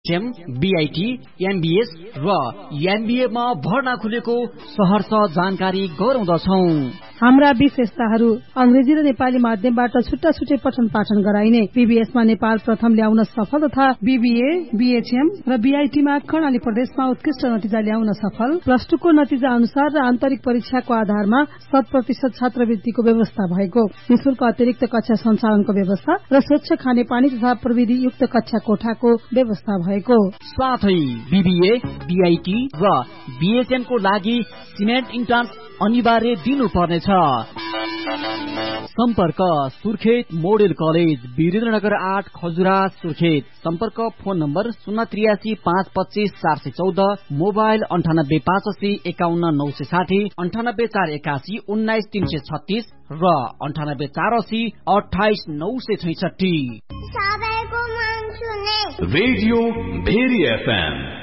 BIT, MBS र MBA मा भर्ना खुलेको सहर्ष जानकारी गराउँदछौं। हाम्रा विशेषताहरू अंग्रेजी र नेपाली माध्यमबाट छुट्टा छुट्टै पठन पाठन गराइने, बीबीएसमा नेपाल प्रथम ल्याउन सफल तथा बीबीए, बीएचएम र बीआईटीमा कर्णाली प्रदेशमा उत्कृष्ट नतिजा ल्याउन सफल, प्लस 2 को नतिजा अनुसार र आन्तरिक परीक्षाको आधारमा 100% छात्रवृत्तिको व्यवस्था भएको, निशुल्क अतिरिक्त कक्षा सञ्चालनको व्यवस्था र स्वच्छ खानेपानी तथा प्रविधि युक्त कक्षा कोठाको व्यवस्था भएको साथै बीबीए, बीआईटी र बीएचएम को लागि सिमेन्ट इन्ट्रान्स अनिवार्य दिनुपर्नेछ। सम्पर्क सुर्खेत मोडेल कलेज, वीरेन्द्रनगर 8, खजुरा, सुर्खेत। सम्पर्क फोन नम्बर 083 525 414, मोबाइल 98 580 51 960, 98 481 19 336 र 98 480 28 966। Radio very FM